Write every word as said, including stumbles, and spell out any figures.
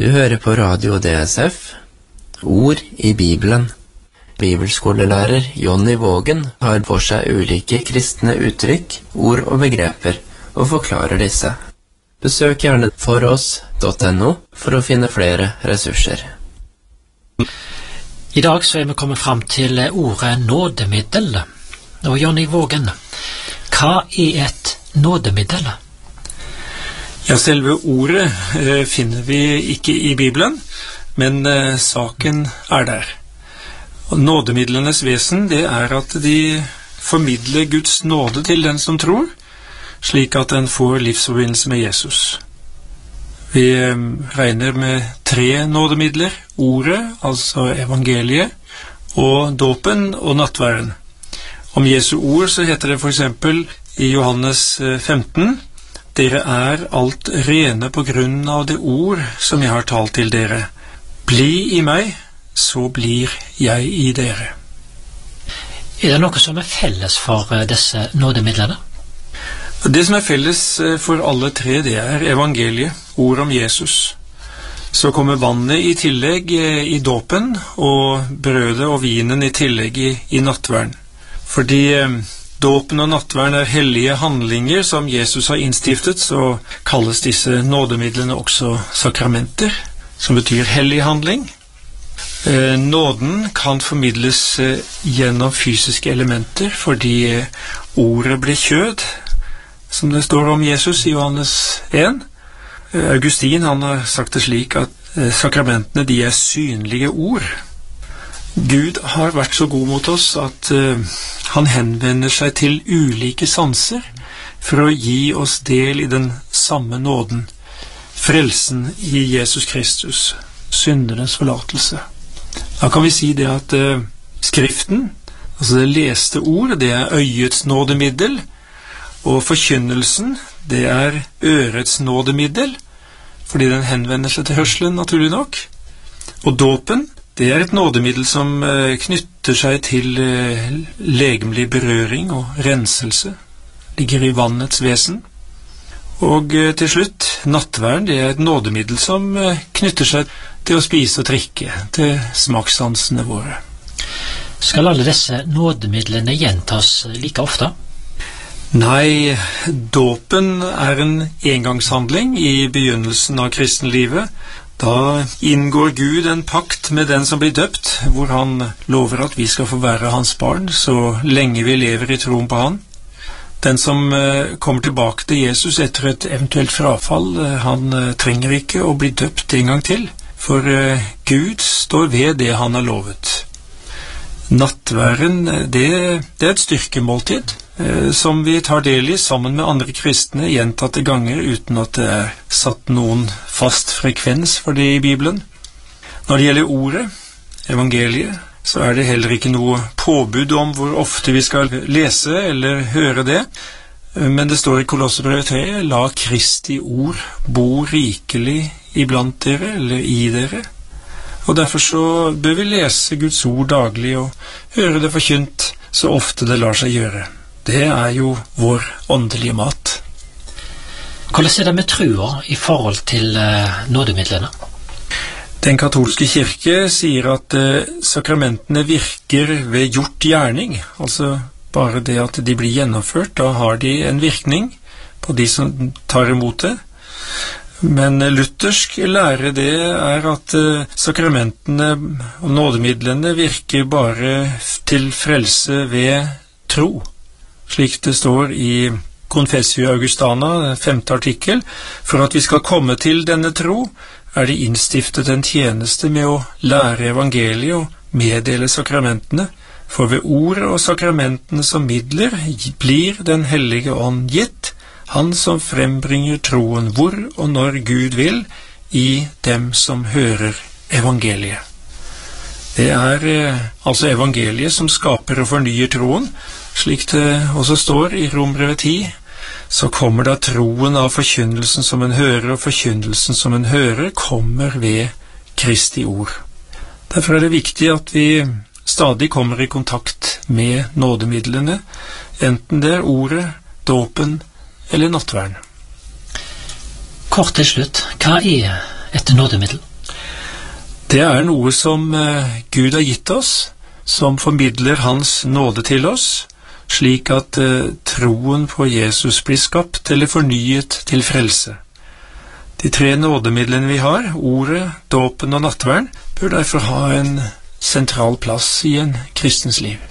Du hører på Radio D S F, Ord i Bibelen. Bibelskolelærer Jonny Vågen har for seg ulike kristne uttrykk, ord og begreper, og forklarer disse. Besøk gjerne foross punktum no for å finne flere ressurser. I dag så er vi kommet fram til ordet nådemiddel. Og Jonny Vågen, hva er et nådemiddel? Ja, selve ordet eh, finner vi ikke i Bibelen, men eh, saken er der. Og nådemidlenes vesen, det er at de formidler Guds nåde til den som tror, slik at den får livsforbindelse med Jesus. Vi eh, regner med tre nådemidler: ordet, altså evangeliet, og dåpen og nattværen. Om Jesu ord så heter det for eksempel i Johannes femten: «Dere er alt rene på grunn av det ord som jeg har talt til dere. Bli i meg, så blir jeg i dere.» Er det noe som er felles for disse nådemidlene? Det som er felles for alle tre, det er evangeliet, ord om Jesus. Så kommer vannet i tillegg i dåpen, og brødet og vinen i tillegg i, i nattværen. Fordi dåpen og nattværen er hellige handlinger som Jesus har innstiftet, så kalles disse nådemidlene også sakramenter, som betyr hellig handling. Eh, nåden kan formidles eh, gjennom fysiske elementer, fordi eh, ordet ble kjød, som det står om Jesus i Johannes en. Eh, Augustin han har sagt det slik at eh, sakramentene de er synlige ord. Gud har vært så god mot oss at uh, han henvender seg til ulike sanser for å gi oss del i den samme nåden, frelsen i Jesus Kristus, syndernes forlatelse. Da kan vi si det at uh, skriften, altså det leste ord, det er øyets nådemiddel, og forkynnelsen, det er ørets nådemiddel, fordi den henvender seg til hørselen, naturlig nok, og dåpen, det er et nådemiddel som eh, knytter seg til eh, legemlig berøring og renselse, ligger i vannets vesen. Og eh, til slutt, nattværen, det er et nådemiddel som eh, knytter seg til å spise og drikke, til smakssansene våre. Skal alle disse nådemidlene gjentas like ofte? Nei, dåpen er en engangshandling i begynnelsen av kristenlivet. Da inngår Gud en pakt med den som blir døpt, hvor han lover at vi skal få være hans barn så lenge vi lever i troen på han. Den som eh, kommer tilbake til Jesus etter et eventuelt frafall, eh, han eh, trenger ikke å bli døpt en gang til, for eh, Gud står ved det han har lovet. Nattværen, det, det er et styrkemåltid, eh, som vi tar del i sammen med andre kristne gjentatte ganger uten at det er satt noen fast frekvens for det i Bibelen. Når det gjelder ordet, evangeliet, så er det heller ikke noe påbud om hvor ofte vi skal lese eller høre det, men det står i Kolossebrevet tre: «La Kristi ord bo rikelig iblant dere, eller i dere.» Og derfor så bør vi lese Guds ord daglig og høre det forkynt så ofte det lar seg gjøre. Det er jo vår åndelige mat. Hvordan er det med trua i forhold til uh, nådemidlene? Den katolske kirke sier at uh, sakramentene virker ved gjort gjerning, altså bare det at de blir gjennomført, da har de en virkning på de som tar imot det. Men luthersk lære det er at uh, sakramentene og nådemidlene virker bare til frelse ved tro, slik det står i Confessio Augustana, femte artikkel. For at vi skal komme til denne tro, er det innstiftet en tjeneste med å lære evangeliet og meddele sakramentene, for ved ordet og sakramentene som midler blir den hellige ånd gitt, han som frembringer troen hvor og når Gud vil, i dem som hører evangeliet. Det er eh, altså evangeliet som skaper og fornyer troen, slik det også står i Rombrevet ti. Så kommer da troen av forkynnelsen som en hører, og forkynnelsen som en hører kommer ved Kristi ord. Derfor er det viktig at vi stadig kommer i kontakt med nådemidlene, enten det er ordet, dåpen eller nattværen. Kort til slutt, hva er et nådemiddel? Det er noe som eh, Gud har gitt oss, som formidler hans nåde til oss, slik at eh, troen på Jesus blir skapt eller fornyet til frelse. De tre nådemidlene vi har, ordet, dåpen og nattvern, bør derfor ha en sentral plass i en kristens liv.